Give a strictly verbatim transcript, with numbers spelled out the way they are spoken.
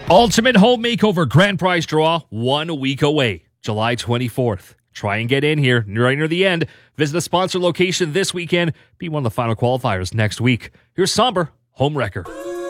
Ultimate Home Makeover Grand Prize Draw one week away, July twenty-fourth. Try and get in here right near the end. Visit a sponsor location this weekend. Be one of the final qualifiers next week. Here's Somber Home Wrecker.